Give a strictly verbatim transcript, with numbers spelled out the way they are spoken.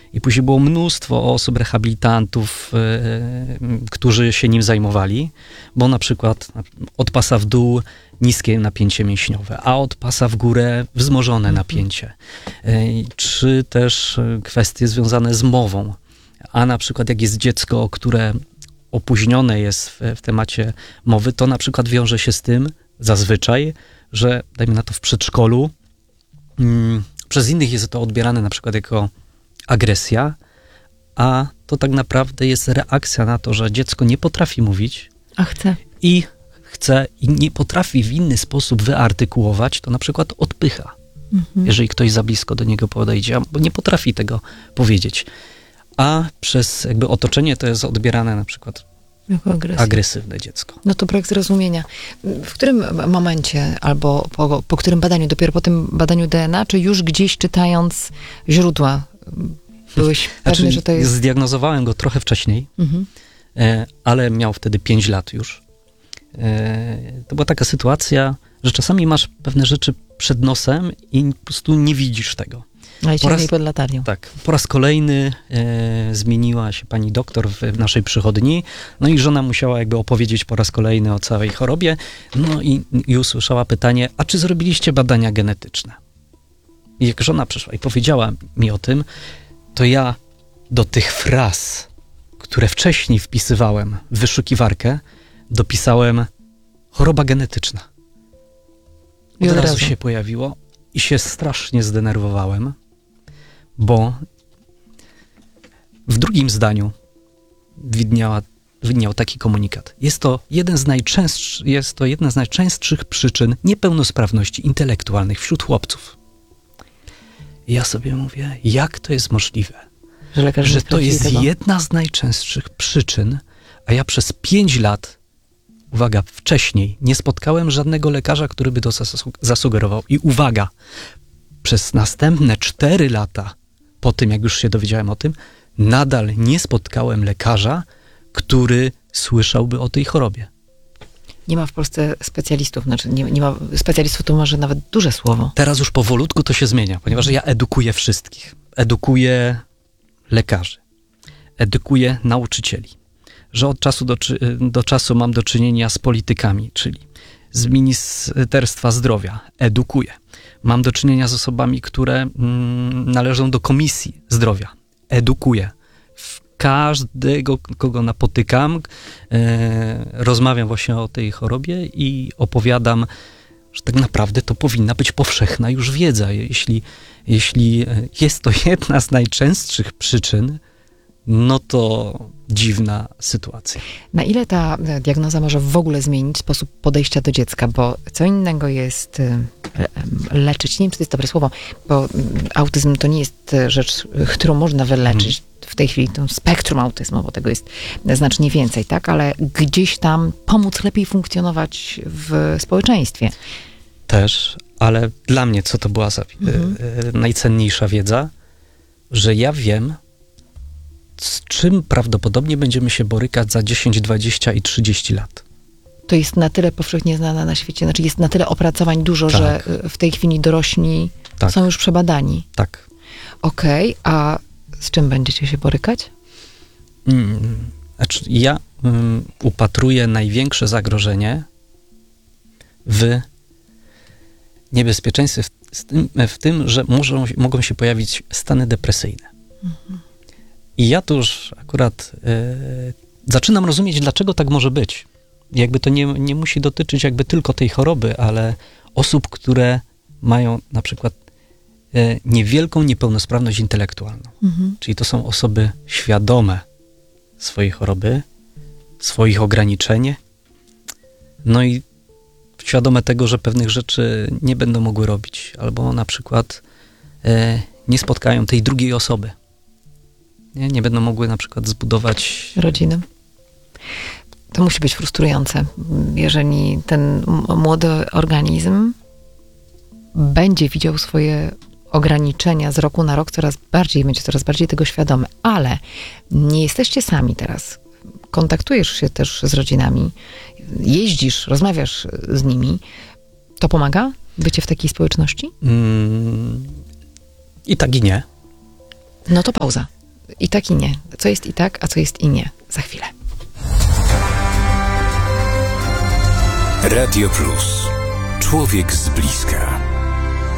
I później było mnóstwo osób, rehabilitantów, yy, którzy się nim zajmowali, bo na przykład od pasa w dół niskie napięcie mięśniowe, a od pasa w górę wzmożone mhm. napięcie. Yy, czy też kwestie związane z mową, a na przykład jak jest dziecko, które opóźnione jest w, w temacie mowy, to na przykład wiąże się z tym zazwyczaj, że dajmy na to w przedszkolu, mm, przez innych jest to odbierane na przykład jako agresja, a to tak naprawdę jest reakcja na to, że dziecko nie potrafi mówić. A chce. I chce i nie potrafi w inny sposób wyartykułować, to na przykład odpycha. Mhm. Jeżeli ktoś za blisko do niego podejdzie, bo nie potrafi tego powiedzieć. A przez jakby otoczenie to jest odbierane na przykład jako agresywne dziecko. No to brak zrozumienia. W którym momencie albo po, po którym badaniu, dopiero po tym badaniu D N A, czy już gdzieś czytając źródła byłeś pewny, znaczy, że to jest... Zdiagnozowałem go trochę wcześniej, mhm. ale miał wtedy pięć lat już. To była taka sytuacja, że czasami masz pewne rzeczy przed nosem i po prostu nie widzisz tego. No i ciągnij pod latarnią. Tak. Po raz kolejny e, zmieniła się pani doktor w, w naszej przychodni, no i żona musiała jakby opowiedzieć po raz kolejny o całej chorobie, no i, i usłyszała pytanie, a czy zrobiliście badania genetyczne? I jak żona przyszła i powiedziała mi o tym, to ja do tych fraz, które wcześniej wpisywałem w wyszukiwarkę, dopisałem choroba genetyczna. Od, od razu, razu się pojawiło i się strasznie zdenerwowałem, bo w drugim zdaniu widniała, widniał taki komunikat. Jest to, jeden z najczęstszych, jest to jedna z najczęstszych przyczyn niepełnosprawności intelektualnych wśród chłopców. I ja sobie mówię, jak to jest możliwe, że, że to jest tego? jedna z najczęstszych przyczyn, a ja przez pięć lat, uwaga, wcześniej nie spotkałem żadnego lekarza, który by to zasugerował. I uwaga, przez następne cztery lata, po tym jak już się dowiedziałem o tym, nadal nie spotkałem lekarza, który słyszałby o tej chorobie. Nie ma w Polsce specjalistów, znaczy nie, nie ma specjalistów, to może nawet duże słowo. Teraz już powolutku to się zmienia, ponieważ ja edukuję wszystkich. Edukuję lekarzy, edukuję nauczycieli, że od czasu do, do czasu mam do czynienia z politykami, czyli z Ministerstwa Zdrowia, edukuję. Mam do czynienia z osobami, które mm, należą do Komisji Zdrowia, edukuję. W każdego, kogo napotykam, e, rozmawiam właśnie o tej chorobie i opowiadam, że tak naprawdę to powinna być powszechna już wiedza. Jeśli, jeśli jest to jedna z najczęstszych przyczyn, no to dziwna sytuacja. Na ile ta diagnoza może w ogóle zmienić sposób podejścia do dziecka? Bo co innego jest leczyć, nie wiem, czy to jest dobre słowo, bo autyzm to nie jest rzecz, którą można wyleczyć. Hmm. W tej chwili to spektrum autyzmu, bo tego jest znacznie więcej, tak? Ale gdzieś tam pomóc lepiej funkcjonować w społeczeństwie. Też, ale dla mnie co to była za hmm. najcenniejsza wiedza, że ja wiem, z czym prawdopodobnie będziemy się borykać za dziesięć, dwadzieścia i trzydzieści lat. To jest na tyle powszechnie znane na świecie, znaczy jest na tyle opracowań dużo, tak. że w tej chwili dorośli tak. są już przebadani. Tak. Okej, okay, a z czym będziecie się borykać? Hmm, znaczy ja um, upatruję największe zagrożenie w niebezpieczeństwie w, w, tym, w tym, że może, mogą się pojawić stany depresyjne. Mhm. I ja tu już akurat y, zaczynam rozumieć, dlaczego tak może być. Jakby to nie, nie musi dotyczyć jakby tylko tej choroby, ale osób, które mają na przykład y, niewielką niepełnosprawność intelektualną. Mhm. Czyli to są osoby świadome swojej choroby, swoich ograniczeń, no i świadome tego, że pewnych rzeczy nie będą mogły robić, albo na przykład y, nie spotkają tej drugiej osoby. Nie, nie będą mogły na przykład zbudować rodziny. To musi być frustrujące, jeżeli ten młody organizm będzie widział swoje ograniczenia z roku na rok coraz bardziej, będzie coraz bardziej tego świadomy. Ale nie jesteście sami teraz. Kontaktujesz się też z rodzinami, jeździsz, rozmawiasz z nimi. To pomaga? Bycie w takiej społeczności? Mm, I tak i nie. No to pauza. i tak i nie. Co jest i tak, a co jest i nie. Za chwilę. Radio Plus. Człowiek z bliska.